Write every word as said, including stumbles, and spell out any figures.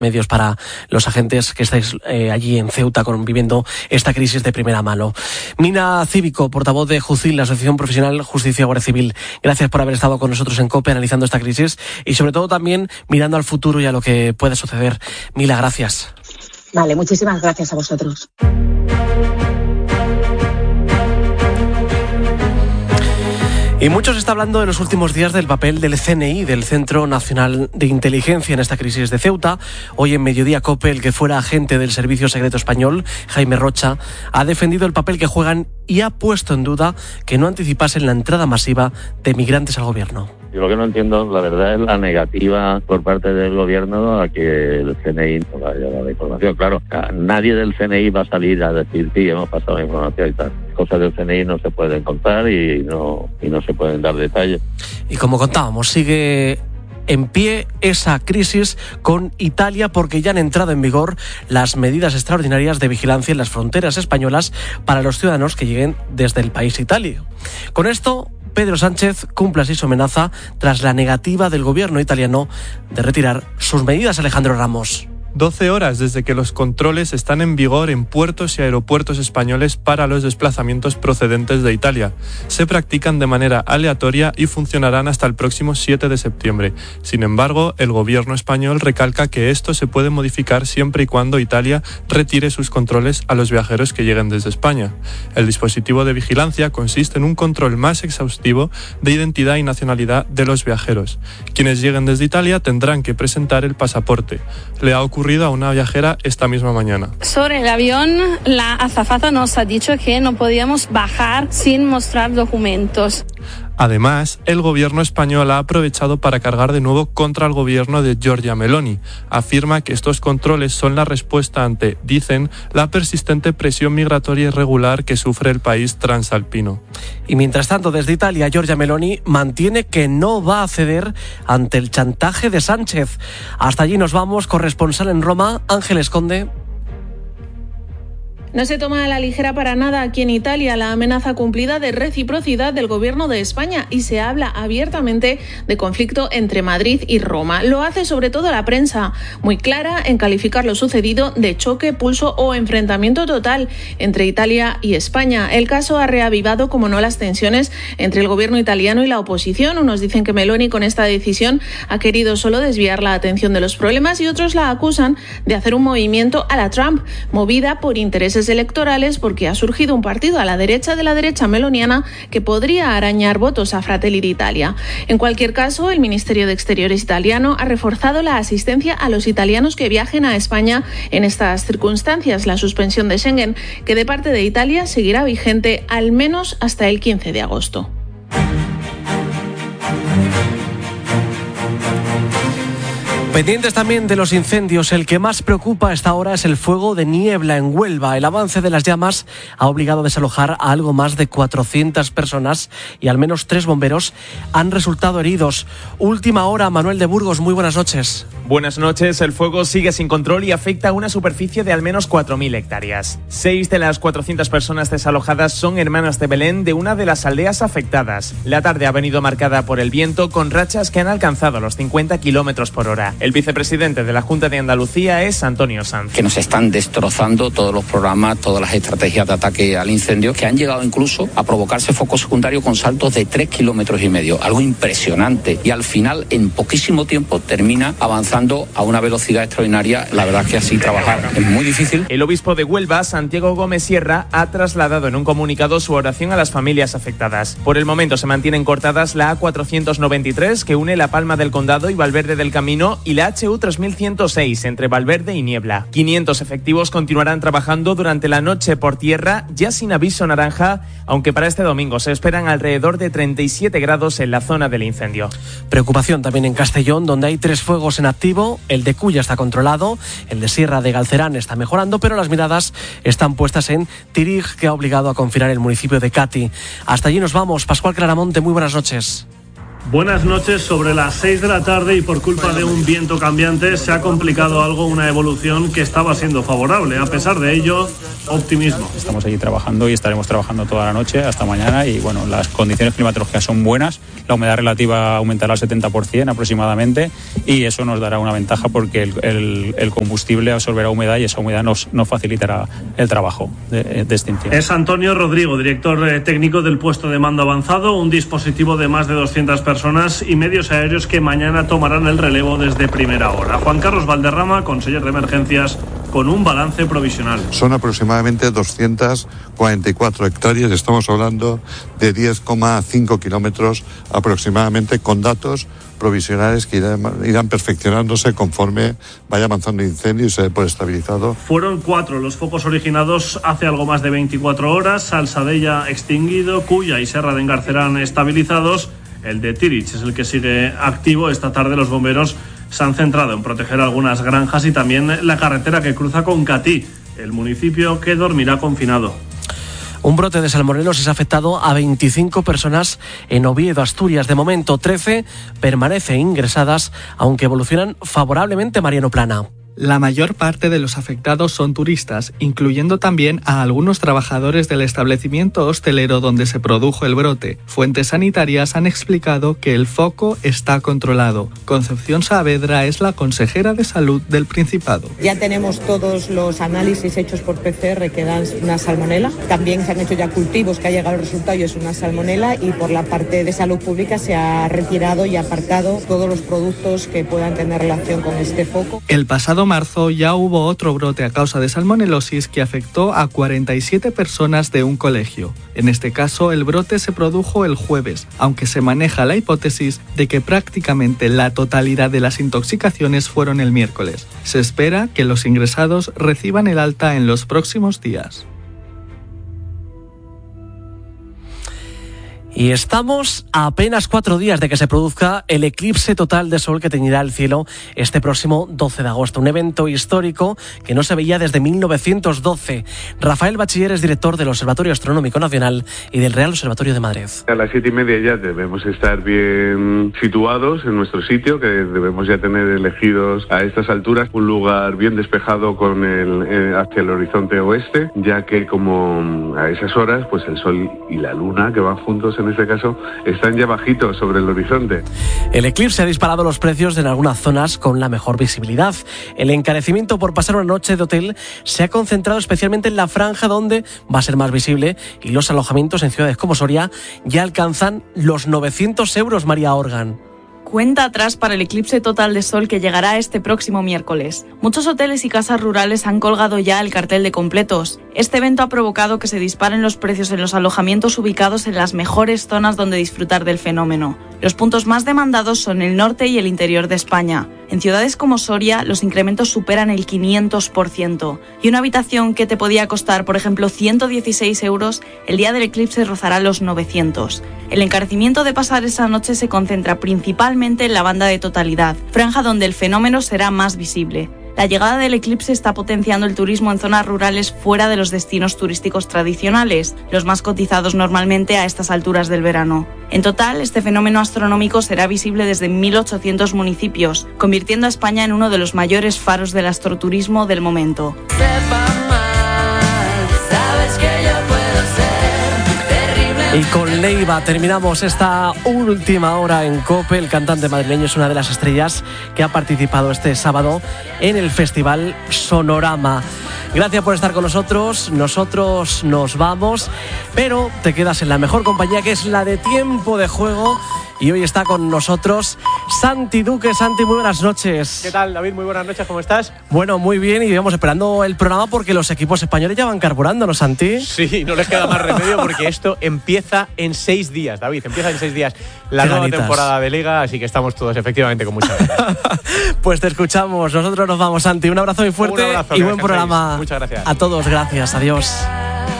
medios para los agentes que estáis eh, allí en Ceuta viviendo esta crisis de primera mano. Mina Cívico, portavoz de JUCIL, la Asociación Profesional Justicia y Guardia Civil, gracias por haber estado con nosotros en COPE analizando esta crisis y sobre todo también mirando al futuro y a lo que puede suceder. Mila, gracias. Vale, muchísimas gracias a vosotros. Y mucho se está hablando en los últimos días del papel del C N I, del Centro Nacional de Inteligencia, en esta crisis de Ceuta. Hoy en Mediodía COPE, el que fuera agente del Servicio Secreto Español, Jaime Rocha, ha defendido el papel que juegan y ha puesto en duda que no anticipasen la entrada masiva de migrantes al gobierno. Yo lo que no entiendo, la verdad, es la negativa por parte del gobierno a que el C N I no haya dado información. Claro, nadie del C N I va a salir a decir, sí, hemos pasado la información y tal. Cosas del C N I no se pueden contar y no, y no se pueden dar detalles. Y como contábamos, sigue en pie esa crisis con Italia porque ya han entrado en vigor las medidas extraordinarias de vigilancia en las fronteras españolas para los ciudadanos que lleguen desde el país Italia. Con esto, Pedro Sánchez cumple así su amenaza tras la negativa del gobierno italiano de retirar sus medidas. Alejandro Ramos. doce horas desde que los controles están en vigor en puertos y aeropuertos españoles para los desplazamientos procedentes de Italia. Se practican de manera aleatoria y funcionarán hasta el próximo siete de septiembre. Sin embargo, el gobierno español recalca que esto se puede modificar siempre y cuando Italia retire sus controles a los viajeros que lleguen desde España. El dispositivo de vigilancia consiste en un control más exhaustivo de identidad y nacionalidad de los viajeros. Quienes lleguen desde Italia tendrán que presentar el pasaporte. Le ha ocurrido a una viajera esta misma mañana. Sobre el avión, la azafata nos ha dicho que no podíamos bajar sin mostrar documentos. Además, el gobierno español ha aprovechado para cargar de nuevo contra el gobierno de Giorgia Meloni. Afirma que estos controles son la respuesta ante, dicen, la persistente presión migratoria irregular que sufre el país transalpino. Y mientras tanto, desde Italia, Giorgia Meloni mantiene que no va a ceder ante el chantaje de Sánchez. Hasta allí nos vamos, corresponsal en Roma, Ángeles Conde. No se toma a la ligera para nada aquí en Italia la amenaza cumplida de reciprocidad del gobierno de España y se habla abiertamente de conflicto entre Madrid y Roma. Lo hace sobre todo la prensa, muy clara en calificar lo sucedido de choque, pulso o enfrentamiento total entre Italia y España. El caso ha reavivado, como no, las tensiones entre el gobierno italiano y la oposición. Unos dicen que Meloni con esta decisión ha querido solo desviar la atención de los problemas y otros la acusan de hacer un movimiento a la Trump, movida por intereses electorales porque ha surgido un partido a la derecha de la derecha meloniana que podría arañar votos a Fratelli d'Italia. En cualquier caso, el Ministerio de Exteriores italiano ha reforzado la asistencia a los italianos que viajen a España en estas circunstancias. La suspensión de Schengen, que de parte de Italia seguirá vigente al menos hasta el quince de agosto. Pendientes también de los incendios, el que más preocupa a esta hora es el fuego de niebla en Huelva. El avance de las llamas ha obligado a desalojar a algo más de cuatrocientas personas y al menos tres bomberos han resultado heridos. Última hora, Manuel de Burgos, muy buenas noches. Buenas noches, el fuego sigue sin control y afecta a una superficie de al menos cuatro mil hectáreas. Seis de las cuatrocientas personas desalojadas son hermanas de Belén, de una de las aldeas afectadas. La tarde ha venido marcada por el viento, con rachas que han alcanzado los cincuenta kilómetros por hora. El vicepresidente de la Junta de Andalucía es Antonio Sanz. Que nos están destrozando todos los programas, todas las estrategias de ataque al incendio, que han llegado incluso a provocarse focos secundarios con saltos de tres kilómetros y medio. Algo impresionante. Y al final, en poquísimo tiempo, termina avanzando a una velocidad extraordinaria. La verdad es que así trabajar es muy difícil. El obispo de Huelva, Santiago Gómez Sierra, ha trasladado en un comunicado su oración a las familias afectadas. Por el momento se mantienen cortadas la A cuatrocientos noventa y tres, que une La Palma del Condado y Valverde del Camino, y la H U tres mil ciento seis, entre Valverde y Niebla. quinientos efectivos continuarán trabajando durante la noche por tierra, ya sin aviso naranja, aunque para este domingo se esperan alrededor de treinta y siete grados en la zona del incendio. Preocupación también en Castellón, donde hay tres fuegos en activo. El de Culla está controlado, el de Sierra de Galcerán está mejorando, pero las miradas están puestas en Tirig, que ha obligado a confinar el municipio de Cati. Hasta allí nos vamos. Pascual Claramonte, muy buenas noches. Buenas noches. Sobre las seis de la tarde y por culpa de un viento cambiante se ha complicado algo una evolución que estaba siendo favorable. A pesar de ello, optimismo. Estamos allí trabajando y estaremos trabajando toda la noche hasta mañana y bueno, las condiciones climatológicas son buenas, la humedad relativa aumentará al setenta por ciento aproximadamente y eso nos dará una ventaja porque el, el, el combustible absorberá humedad y esa humedad nos, nos facilitará el trabajo de, de extinción. Es Antonio Rodrigo, director técnico del puesto de mando avanzado, un dispositivo de más de doscientas personas y medios aéreos que mañana tomarán el relevo desde primera hora. Juan Carlos Valderrama, conseller de emergencias, con un balance provisional. Son aproximadamente doscientas cuarenta y cuatro hectáreas, estamos hablando de diez coma cinco kilómetros aproximadamente, con datos provisionales que irán, irán perfeccionándose conforme vaya avanzando el incendio y se dé por estabilizado. Fueron cuatro los focos originados hace algo más de veinticuatro horas, Salsadella extinguido, Cuya y Serra de Engarcerán estabilizados. El de Tirich es el que sigue activo. Esta tarde los bomberos se han centrado en proteger algunas granjas y también la carretera que cruza con Catí, el municipio que dormirá confinado. Un brote de salmonelosis ha afectado a veinticinco personas en Oviedo, Asturias. De momento, trece permanecen ingresadas, aunque evolucionan favorablemente. Mariano Plana. La mayor parte de los afectados son turistas, incluyendo también a algunos trabajadores del establecimiento hostelero donde se produjo el brote. Fuentes sanitarias han explicado que el foco está controlado. Concepción Saavedra es la consejera de Salud del Principado. Ya tenemos todos los análisis hechos por P C R que dan una salmonela. También se han hecho ya cultivos que ha llegado el resultado y es una salmonela, y por la parte de salud pública se ha retirado y apartado todos los productos que puedan tener relación con este foco. El pasado marzo ya hubo otro brote a causa de salmonelosis que afectó a cuarenta y siete personas de un colegio. En este caso, el brote se produjo el jueves, aunque se maneja la hipótesis de que prácticamente la totalidad de las intoxicaciones fueron el miércoles. Se espera que los ingresados reciban el alta en los próximos días. Y estamos a apenas cuatro días de que se produzca el eclipse total de sol que teñirá el cielo este próximo doce de agosto. Un evento histórico que no se veía desde mil novecientos doce. Rafael Bachiller es director del Observatorio Astronómico Nacional y del Real Observatorio de Madrid. A las siete y media ya debemos estar bien situados en nuestro sitio, que debemos ya tener elegidos a estas alturas un lugar bien despejado con el, eh, hacia el horizonte oeste, ya que como a esas horas pues el sol y la luna, que van juntos en este caso, están ya bajitos sobre el horizonte. El eclipse ha disparado los precios en algunas zonas con la mejor visibilidad. El encarecimiento por pasar una noche de hotel se ha concentrado especialmente en la franja donde va a ser más visible, y los alojamientos en ciudades como Soria ya alcanzan los novecientos euros, María Organ. Cuenta atrás para el eclipse total de sol que llegará este próximo miércoles. Muchos hoteles y casas rurales han colgado ya el cartel de completos. Este evento ha provocado que se disparen los precios en los alojamientos ubicados en las mejores zonas donde disfrutar del fenómeno. Los puntos más demandados son el norte y el interior de España. En ciudades como Soria, los incrementos superan el quinientos por ciento. Y una habitación que te podía costar, por ejemplo, ciento dieciséis euros, el día del eclipse rozará los novecientos. El encarecimiento de pasar esa noche se concentra principalmente en la banda de totalidad, franja donde el fenómeno será más visible. La llegada del eclipse está potenciando el turismo en zonas rurales fuera de los destinos turísticos tradicionales, los más cotizados normalmente a estas alturas del verano. En total, este fenómeno astronómico será visible desde mil ochocientos municipios, convirtiendo a España en uno de los mayores faros del astroturismo del momento. Y con Leiva terminamos esta última hora en COPE. El cantante madrileño es una de las estrellas que ha participado este sábado en el Festival Sonorama. Gracias por estar con nosotros. Nosotros nos vamos, pero te quedas en la mejor compañía, que es la de Tiempo de Juego. Y hoy está con nosotros Santi Duque. Santi, muy buenas noches. ¿Qué tal, David? Muy buenas noches, ¿cómo estás? Bueno, muy bien, y vamos esperando el programa porque los equipos españoles ya van carburando, ¿no, Santi? Sí, no les queda más remedio porque esto empieza en seis días, David, empieza en seis días la Qué nueva ganitas. temporada de Liga, así que estamos todos efectivamente con mucha ganas. Pues te escuchamos, nosotros nos vamos, Santi. Un abrazo muy fuerte. Un abrazo, y buen que programa. Muchas gracias. A todos, gracias, adiós.